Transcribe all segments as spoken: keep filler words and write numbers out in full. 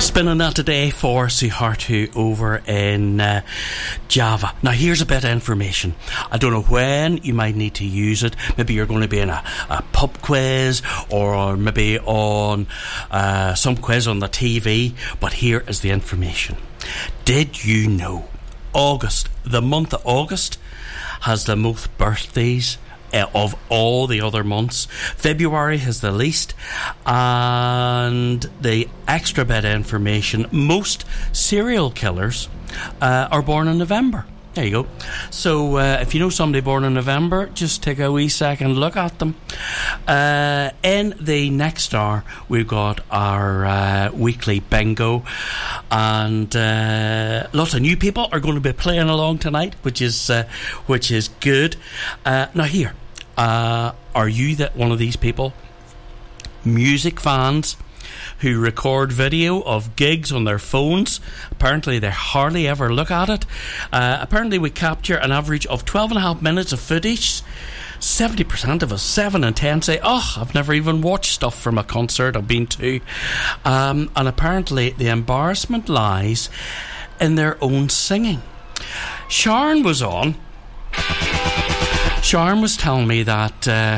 Spinning that today for Suharto over in uh, Java. Now here's a bit of information. I don't know when you might need to use it. Maybe you're going to be in a, a pub quiz, or maybe on uh, some quiz on the T V. But here is the information. Did you know August, the month of August, has the most birthdays of all the other months? February has the least, and the extra bit of information, most serial killers uh, are born in November. There you go. So uh, if you know somebody born in November, just take a wee second look at them. Uh, in the next hour, we've got our uh, weekly bingo, and uh, lots of new people are going to be playing along tonight, which is uh, which is good. Uh, now here, uh, are you that one of these people, music fans, who record video of gigs on their phones? Apparently they hardly ever look at it. Uh, apparently we capture an average of twelve and a half minutes of footage. seventy percent of us, seven and ten, say, oh, I've never even watched stuff from a concert I've been to. Um, and apparently the embarrassment lies in their own singing. Sharon was on. Sharon was telling me that uh,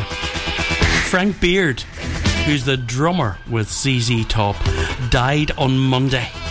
Frank Beard, who's the drummer with Z Z Top, died on Monday.